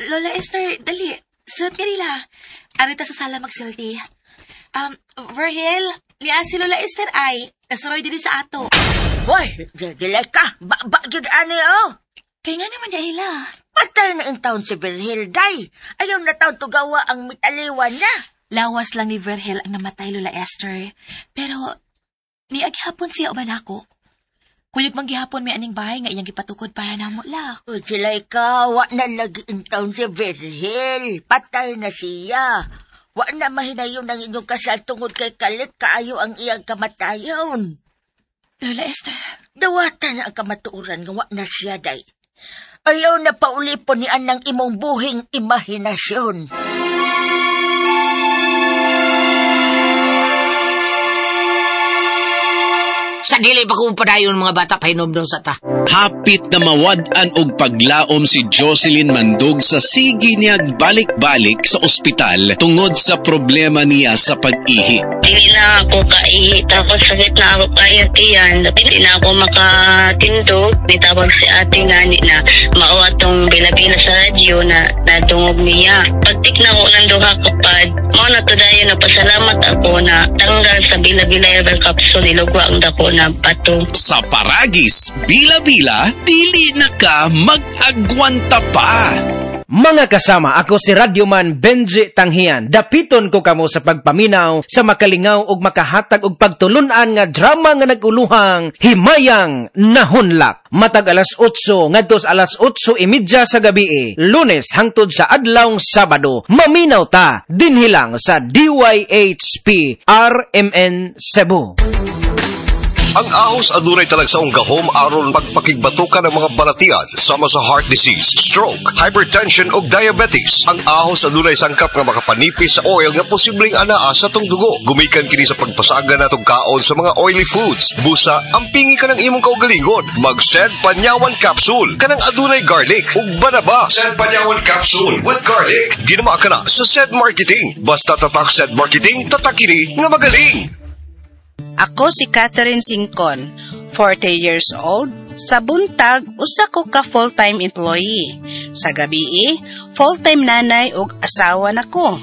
Lola Esther, dali. Sunod ka nila. Arita sa sala magsildi. Virgil, liya si Lola Esther ay, nasuroy din sa ato. Hoy, dilay ka. Ba-yun ani, oh. Kaya nga naman nila. Patay na in taon si Virgil, day. Ayaw na taon to gawa ang mitaliwan na. Lawas lang ni Virgil ang namatay, Lola Esther. Pero, niaghapon siya uban ako. Kuyog manggihapon may aning bahay nga iyang gipatukod para na mo la. O sila'y ka, wa na lagi in taon si Virgil. Patay na siya. Wa na mahinayon ang inyong kasal tungod kay kalit kaayo ang iyang kamatayon. Lola Esther. Dawatan na ang kamatuuran nga wa na siya, day. Ayaw na paulipon ni anang imong buhing imahinasyon. Sa dili pa kung padayon mga bata pahinomdom sa ta. Hapit na mawad-an og paglaom si Jocelyn Mandog sa sige niyag balik-balik sa ospital tungod sa problema niya sa pag-ihi. Hindi na ako kaihi, tapos sakit na ako kayat iyan. Hindi na ako makatindog. Nitawag si ate nga na mauwa tong bila-bila sa radyo na natungog niya. Pagtik na ko ng duha kapad, mo na to dayo na pasalamat ako na tanggal sa bila-bila ever capsule nilugwa ang dako na bato. Sa Paragis, bila-bila, dili na ka mag-agwanta pa. Mga kasama, ako si Radyoman Benji Tanghian. Dapiton ko kamo sa pagpaminaw, sa makalingaw ug makahatag og pagtulunan nga drama nga naguluhang Himayang Nahunlak. Matag alas 8 ngadto sa alas 8:30 sa gabi, Lunes hangtod sa adlawng Sabado. Maminaw ta dinhilang sa DYHP RMN Cebu. Ang ahos adunay talagsaong gahom aron pagpakigbatukan ng mga baratian sama sa heart disease, stroke, hypertension ug diabetes. Ang ahos adunay sangkap nga makapanipis sa oil nga posibleng anaa sa tong dugo. Gumikan kini sa pagpasaga natong kaon sa mga oily foods. Busa, ampingi ka ng imong kaugalingon. Mag-Sed Panyawan Capsule kanang adunay garlic ug banaba. Sed Panyawan Capsule with garlic. Ginama ka na sa Sed Marketing. Basta tatak Sed Marketing, tatakini nga magaling. Ako si Catherine Singcon, 40 years old. Sa buntag, usa ko ka full-time employee. Sa gabi, full-time nanay ug asawa nako.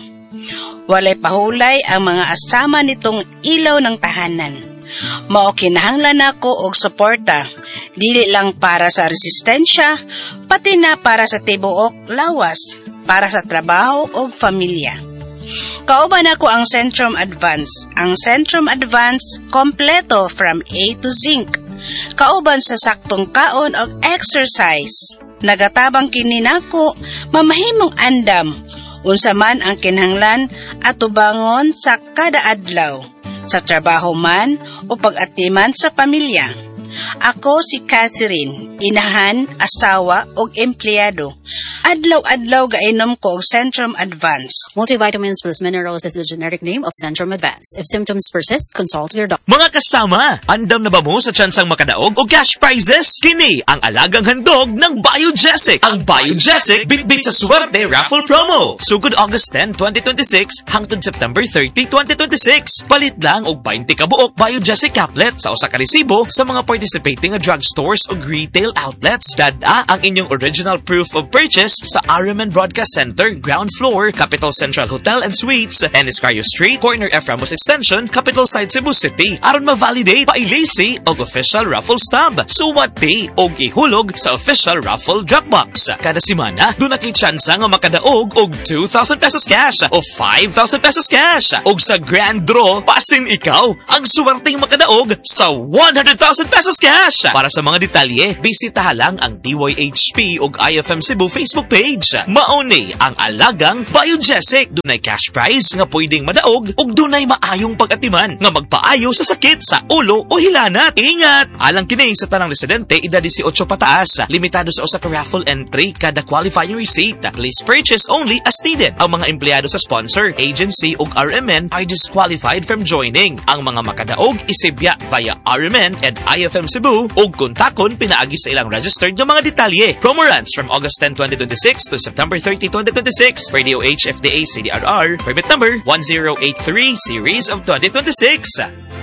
Walay pahulay ang mga asama nitong ilaw ng tahanan. Mao kinahanglan nako og suporta, dili lang para sa resistensya, pati na para sa tibuok lawas, para sa trabaho ug pamilya. Kauban ako ang Centrum Advance. Ang Centrum Advance, kompleto from A to Zinc. Kauban sa saktong kaon o exercise. Nagatabang kini nako, mamahimong andam. Unsa man ang kinahanglan at tubangon sa kada adlaw. Sa trabaho man o pag-atiman sa pamilya. Ako si Catherine, inahan, asawa ug empleyado. Adlaw-adlaw gainom ko og Centrum Advance. Multivitamins plus minerals is the generic name of Centrum Advance. If symptoms persist, consult your doctor. Mga kasama, andam na ba mo sa tsansang makadaog o cash prizes? Kini ang alagang handog ng Biogesic. Ang Biogesic bitbit sa swerte raffle promo. Sugod August 10, 2026 hangtod September 30, 2026. Palit lang og 20 ka buok Biogesic caplet sa usa ka resibo sa mga participating drugstores o retail outlets. Dada ang inyong original proof of purchase sa RMN Broadcast Center, ground floor, Capital Central Hotel and Suites, Ennis Cario Street, corner F. Ramos Extension, Capital Side, Cebu City. Aron ma-validate, pailisi og official raffle stamp. Suwati og ihulog sa official raffle drop box. Kada semana, doon na kay tsansa nga makadaog og 2,000 pesos cash o 5,000 pesos cash. Og sa grand draw, pasin ikaw ang suwerteng makadaog sa 100,000 pesos cash. Para sa mga detalye, bisitaha lang ang DYHP ug IFM Cebu Facebook page. Mauni ang alagang Biogesic. Dunay cash prize nga pwedeng madaog ug dunay maayong pag-atiman nga magpaayo sa sakit sa ulo o hilanat. Ingat! Alang kini sa tanang residente edad 18 pataas. Limitado sa usa ka raffle entry kada qualifying receipt. Please purchase only as needed. Ang mga empleyado sa sponsor, agency ug RMN are disqualified from joining. Ang mga makadaog isibya via RMN and IFM Cebu ug kontakon pinaagi sa ilang registered nga mga detalye. Promo runs from August 10, 2026 to September 30, 2026. Radio H FDA CDRR permit number 1083 series of 2026.